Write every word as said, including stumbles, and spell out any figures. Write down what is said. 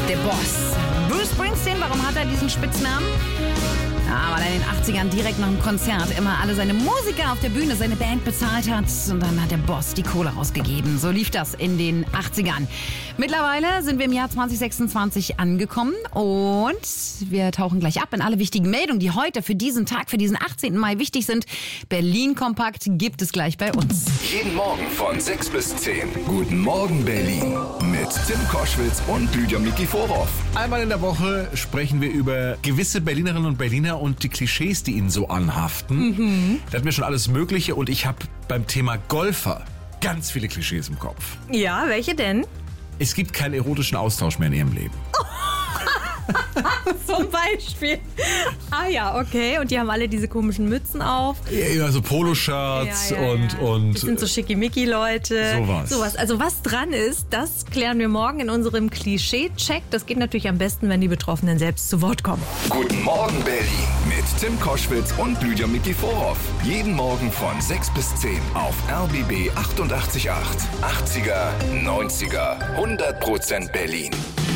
Der Boss. Bruce Springsteen, warum hat er diesen Spitznamen? Ja, weil er in den achtzigern direkt nach dem Konzert immer alle seine Musiker auf der Bühne, seine Band bezahlt hat. Und dann hat der Boss die Kohle ausgegeben. So lief das in den achtzigern. Mittlerweile sind wir im Jahr zwanzig sechsundzwanzig angekommen. Und wir tauchen gleich ab in alle wichtigen Meldungen, die heute für diesen Tag, für diesen achtzehnten Mai wichtig sind. Berlin Kompakt gibt es gleich bei uns. Jeden Morgen von sechs bis zehn. Guten Morgen Berlin. Mit Tim Koschwitz und Lydia Mikiforov. Einmal in der Woche sprechen wir über gewisse Berlinerinnen und Berliner und die Klischees, die ihnen so anhaften. Mhm. Da hatten wir schon alles Mögliche und ich habe beim Thema Golfer ganz viele Klischees im Kopf. Ja, welche denn? Es gibt keinen erotischen Austausch mehr in ihrem Leben. Zum Beispiel. Ah ja, okay. Und die haben alle diese komischen Mützen auf. Ja, so Poloshirts Ja, ja, und, ja. und... Das sind so Schickimicki-Leute. Sowas. Sowas. Also was dran ist, das klären wir morgen in unserem Klischee-Check. Das geht natürlich am besten, wenn die Betroffenen selbst zu Wort kommen. Guten Morgen Berlin. Mit Tim Koschwitz und Lydia Mikiforov. Jeden Morgen von sechs bis zehn auf R B B achtundachtzig Komma acht. achtziger, neunziger, hundert Prozent Berlin.